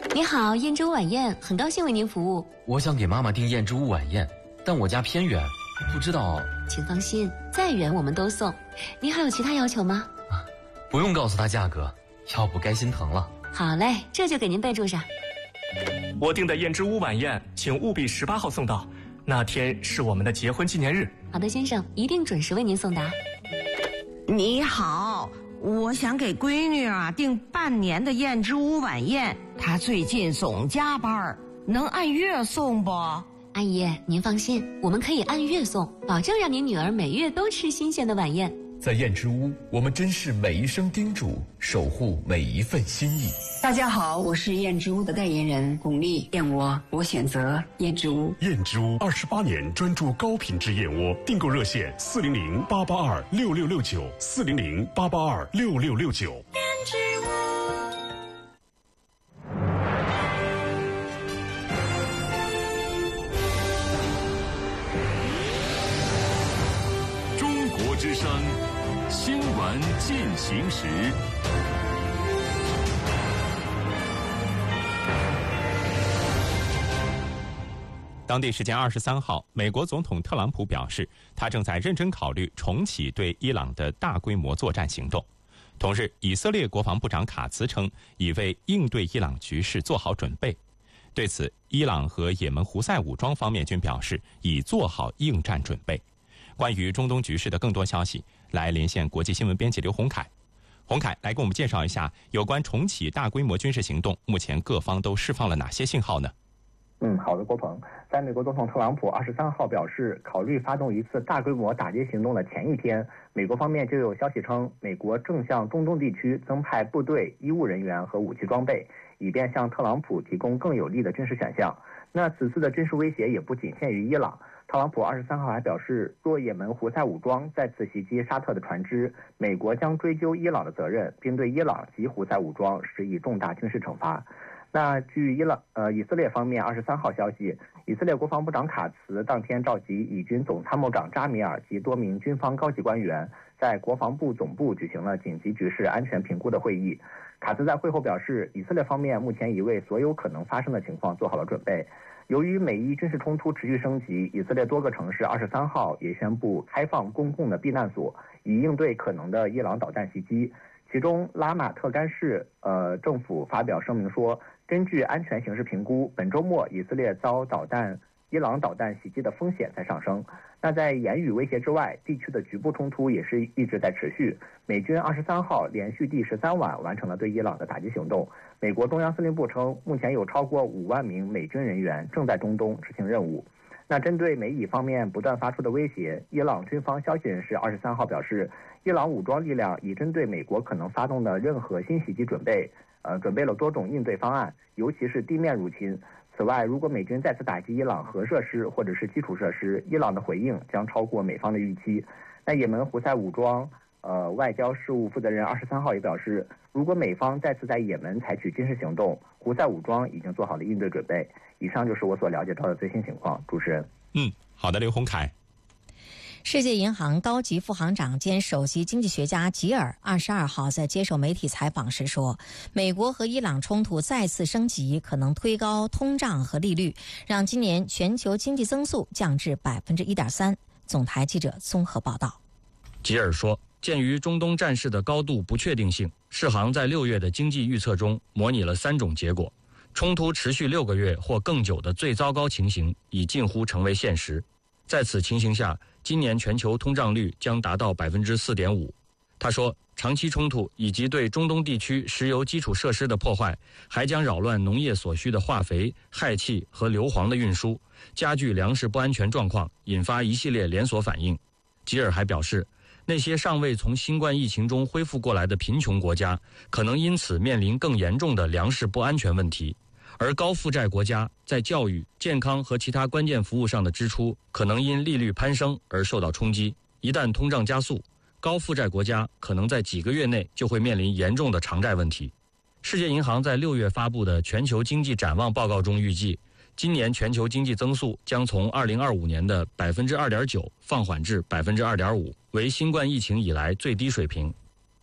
你好，燕之屋晚宴，很高兴为您服务。 我想给妈妈订燕之屋晚宴，但我家偏远，不知道。 请放心，再远我们都送。您还有其他要求吗？ 不用告诉她价格，要不该心疼了。 好嘞，这就给您备注上。 我订的燕之屋晚宴，请务必18号送到，那天是我们的结婚纪念日。 好的，先生，一定准时为您送达。 你好，我想给闺女订半年的燕之屋晚宴，她最近总加班，能按月送不？ 阿姨，您放心，我们可以按月送，保证让您女儿每月都吃新鲜的晚宴。 在燕之屋，我们珍视每一声叮嘱，守护每一份心意。 大家好，我是燕之屋的代言人巩俐，燕窝我选择燕之屋。 燕之屋28年专注高品质燕窝，订购热线400-882-6669，400-882-6669。燕之屋。 中国之声新闻进行时。 当地时间23号，美国总统特朗普表示，他正在认真考虑重启对伊朗的大规模作战行动。同日，以色列国防部长卡茨称，已为应对伊朗局势做好准备。对此，伊朗和也门胡塞武装方面均表示已做好应战准备。关于中东局势的更多消息，来连线国际新闻编辑刘洪凯。洪凯，来给我们介绍一下有关重启大规模军事行动，目前各方都释放了哪些信号呢？ 好的，郭鹏。在美国总统特朗普23号表示考虑发动一次大规模打击行动的前一天，美国方面就有消息称，美国正向中东地区增派部队、医务人员和武器装备，以便向特朗普提供更有利的军事选项。那此次的军事威胁也不仅限于伊朗。特朗普23号还表示，若也门胡塞武装再次袭击沙特的船只，美国将追究伊朗的责任，并对伊朗及胡塞武装施以重大军事惩罚。那据以色列方面23号消息，以色列国防部长卡茨当天召集以军总参谋长扎米尔及多名军方高级官员，在国防部总部举行了紧急局势安全评估的会议。卡茨在会后表示，以色列方面目前已为所有可能发生的情况做好了准备。由于美伊军事冲突持续升级，以色列多个城市23号也宣布开放公共的避难所，以应对可能的伊朗导弹袭击。其中拉马特干市政府发表声明说，根据安全形势评估，本周末以色列遭伊朗导弹袭击的风险在上升。那在言语威胁之外，地区的局部冲突也是一直在持续。美军23号连续第13晚完成了对伊朗的打击行动。美国中央司令部称，目前有超过5万名美军人员正在中东执行任务。那针对美以方面不断发出的威胁，伊朗军方消息人士23号表示，伊朗武装力量已针对美国可能发动的任何新袭击准备了多种应对方案，尤其是地面入侵。此外，如果美军再次打击伊朗核设施或者是基础设施，伊朗的回应将超过美方的预期。那也门胡塞武装外交事务负责人23号也表示，如果美方再次在也门采取军事行动，胡塞武装已经做好了应对准备。以上就是我所了解到的最新情况。主持人。 好的，刘洪凯。 世界银行高级副行长兼首席经济学家吉尔22号在接受媒体采访时说，美国和伊朗冲突再次升级，可能推高通胀和利率，让今年全球经济增速降至 1.3%。 总台记者综合报道。 吉尔说，鉴于中东战事的高度不确定性，世行在6月的经济预测中模拟了3种结果，冲突持续6个月或更久的最糟糕情形已近乎成为现实。在此情形下，今年全球通胀率将达到 4.5%。 他说，长期冲突以及对中东地区石油基础设施的破坏，还将扰乱农业所需的化肥、氦气和硫磺的运输，加剧粮食不安全状况，引发一系列连锁反应。吉尔还表示，那些尚未从新冠疫情中恢复过来的贫穷国家，可能因此面临更严重的粮食不安全问题。而高负债国家在教育、健康和其他关键服务上的支出可能因利率攀升而受到冲击。一旦通胀加速，高负债国家可能在几个月内就会面临严重的偿债问题。世界银行在6月发布的全球经济展望报告中预计，今年全球经济增速将从2025年的 2.9% 放缓至 2.5%， 为新冠疫情以来最低水平。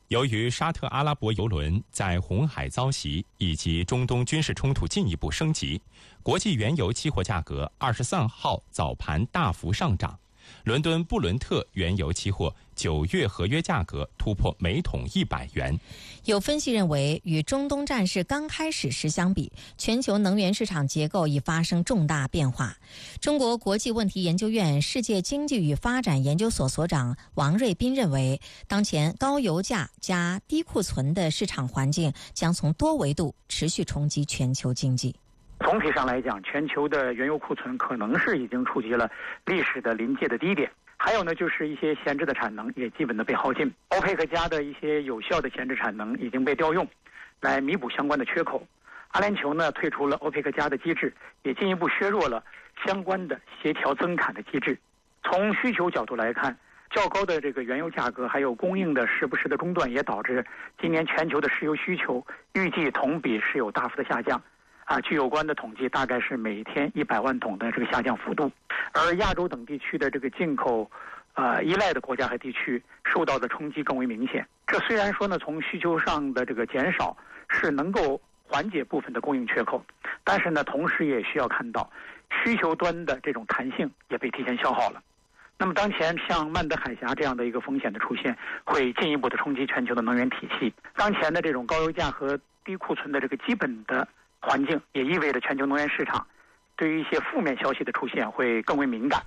由于沙特阿拉伯油轮在红海遭袭，以及中东军事冲突进一步升级，国际原油期货价格23号早盘大幅上涨。伦敦布伦特原油期货9月合约价格突破每桶100元。 有分析认为，与中东战事刚开始时相比，全球能源市场结构已发生重大变化。中国国际问题研究院世界经济与发展研究所所长王瑞斌认为，当前高油价加低库存的市场环境将从多维度持续冲击全球经济。 总体上来讲，全球的原油库存可能是已经触及了历史的临界的低点。还有呢，就是一些闲置的产能也基本的被耗尽。欧佩克加的一些有效的闲置产能已经被调用，来弥补相关的缺口。阿联酋呢退出了欧佩克加的机制，也进一步削弱了相关的协调增产的机制。从需求角度来看，较高的这个原油价格，还有供应的时不时的中断，也导致今年全球的石油需求预计同比是有大幅的下降。据有关的统计，大概是每天100万桶的这个下降幅度，而亚洲等地区的这个进口，依赖的国家和地区受到的冲击更为明显。这虽然说呢，从需求上的这个减少是能够缓解部分的供应缺口，但是呢，同时也需要看到需求端的这种弹性也被提前消耗了。那么当前像曼德海峡这样的一个风险的出现，会进一步的冲击全球的能源体系。当前的这种高油价和低库存的这个基本的环境，也意味着全球能源市场对于一些负面消息的出现会更为敏感。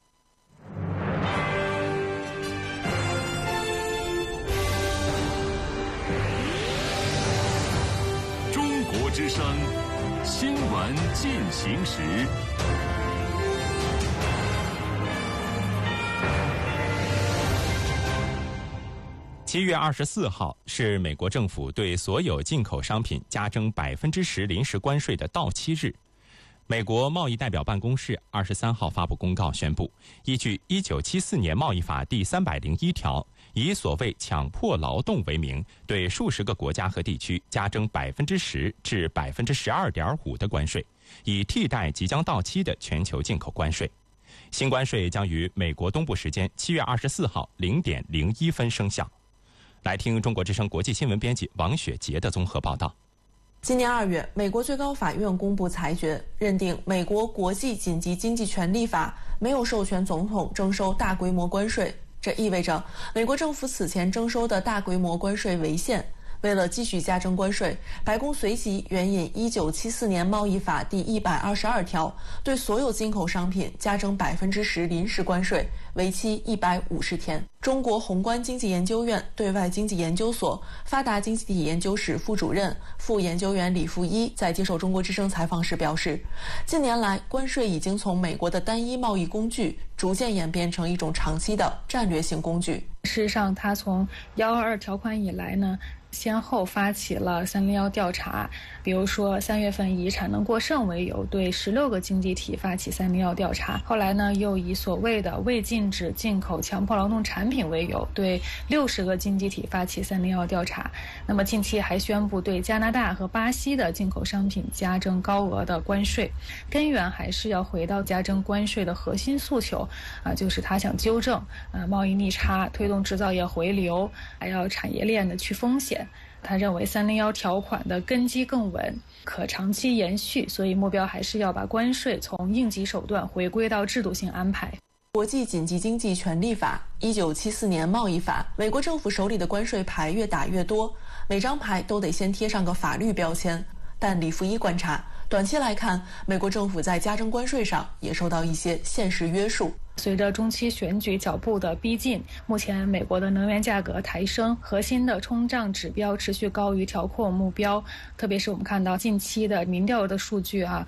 中国之声新闻进行时。 7月24号是美国政府对所有进口商品加征10%临时关税的到期日。美国贸易代表办公室23号发布公告宣布，依据1974年贸易法第301条，以所谓强迫劳动为名，对数十个国家和地区加征10%至12.5%的关税，以替代即将到期的全球进口关税。新关税将于美国东部时间7月24号0点01分生效。来听中国之声国际新闻编辑王雪杰的综合报道。 今年2月，美国最高法院公布裁决，认定美国国际紧急经济权利法没有授权总统征收大规模关税，这意味着美国政府此前征收的大规模关税违宪。为了继续加征关税，白宫随即援引1974年贸易法第122条，对所有进口商品加征10%临时关税，为期150天。中国宏观经济研究院对外经济研究所发达经济体研究室副主任、副研究员李富一在接受中国之声采访时表示，近年来关税已经从美国的单一贸易工具逐渐演变成一种长期的战略性工具。 事实上，它从122条款以来呢，先后发起了301调查，比如说3月份以产能过剩为由对16个经济体发起301调查，后来呢又以所谓的未禁止进口强迫劳动产品为由对60个经济体发起301调查。那么近期还宣布对加拿大和巴西的进口商品加征高额的关税，根源还是要回到加征关税的核心诉求就是他想纠正贸易逆差，推动制造业回流，还要产业链的去风险。他认为301条款的根基更稳，可长期延续，所以目标还是要把关税从应急手段回归到制度性安排。 国际紧急经济权利法、1974年贸易法，美国政府手里的关税牌越打越多，每张牌都得先贴上个法律标签。但李富一观察，短期来看，美国政府在加征关税上也受到一些现实约束。 随着中期选举脚步的逼近，目前美国的能源价格抬升，核心的通胀指标持续高于调控目标，特别是我们看到近期的民调的数据